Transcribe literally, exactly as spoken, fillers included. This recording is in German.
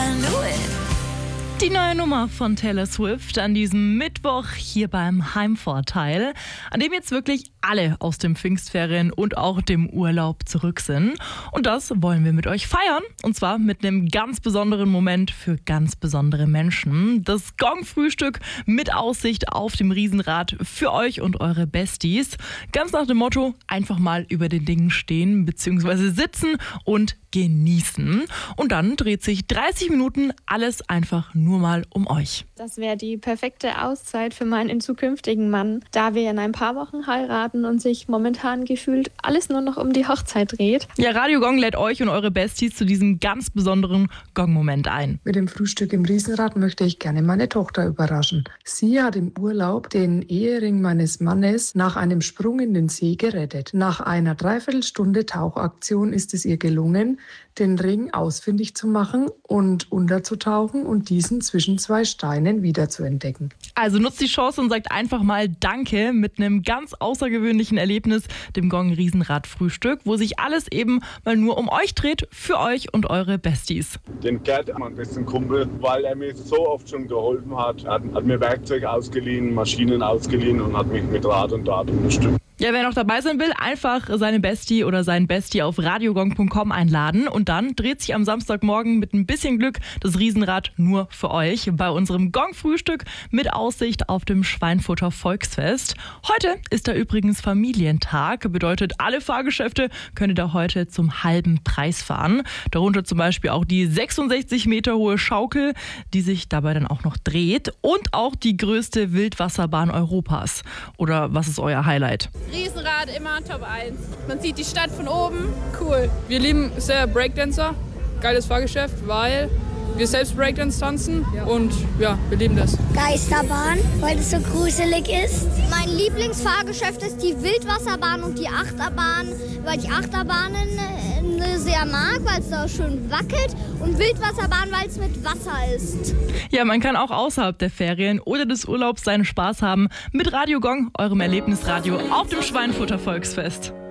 I knew it. Die neue Nummer von Taylor Swift an diesem Mittwoch hier beim Heimvorteil, an dem jetzt wirklich alle aus dem Pfingstferien und auch dem Urlaub zurück sind. Und das wollen wir mit euch feiern. Und zwar mit einem ganz besonderen Moment für ganz besondere Menschen. Das Gong-Frühstück mit Aussicht auf dem Riesenrad für euch und eure Besties. Ganz nach dem Motto, einfach mal über den Dingen stehen bzw. sitzen und genießen. Und dann dreht sich dreißig Minuten alles einfach nur mal um euch. Das wäre die perfekte Auszeit für meinen zukünftigen Mann, da wir in ein paar Wochen heiraten und sich momentan gefühlt alles nur noch um die Hochzeit dreht. Ja, Radio Gong lädt euch und eure Besties zu diesem ganz besonderen Gong-Moment ein. Mit dem Frühstück im Riesenrad möchte ich gerne meine Tochter überraschen. Sie hat im Urlaub den Ehering meines Mannes nach einem Sprung in den See gerettet. Nach einer Dreiviertelstunde Tauchaktion ist es ihr gelungen, den Ring ausfindig zu machen und unterzutauchen und diesen zwischen zwei Steinen wiederzuentdecken. Also nutzt die Chance und sagt einfach mal Danke mit einem ganz außergewöhnlichen Erlebnis, dem Gong Riesenrad Frühstück, wo sich alles eben mal nur um euch dreht, für euch und eure Besties. Den Gerd, mein besten Kumpel, weil er mir so oft schon geholfen hat. Er hat, hat mir Werkzeug ausgeliehen, Maschinen ausgeliehen und hat mich mit Rat und Tat unterstützt. Ja, wer noch dabei sein will, einfach seine Bestie oder seinen Bestie auf radiogong punkt com einladen und dann dreht sich am Samstagmorgen mit ein bisschen Glück das Riesenrad nur für euch bei unserem Gong-Frühstück mit Aussicht auf dem Schweinfurter Volksfest. Heute ist da übrigens Familientag, bedeutet, alle Fahrgeschäfte könnt ihr da heute zum halben Preis fahren. Darunter zum Beispiel auch die sechsundsechzig Meter hohe Schaukel, die sich dabei dann auch noch dreht und auch die größte Wildwasserbahn Europas. Oder was ist euer Highlight? Riesenrad immer Top eins. Man sieht die Stadt von oben, cool. Wir lieben sehr Breakdancer, geiles Fahrgeschäft, weil wir selbst Breakdance tanzen und ja, wir lieben das. Geisterbahn, weil es so gruselig ist. Mein Lieblingsfahrgeschäft ist die Wildwasserbahn und die Achterbahn, weil ich Achterbahnen äh, sehr mag, weil es da schön wackelt und Wildwasserbahn, weil es mit Wasser ist. Ja, man kann auch außerhalb der Ferien oder des Urlaubs seinen Spaß haben mit Radio Gong, eurem Erlebnisradio auf dem Schweinfurter Volksfest.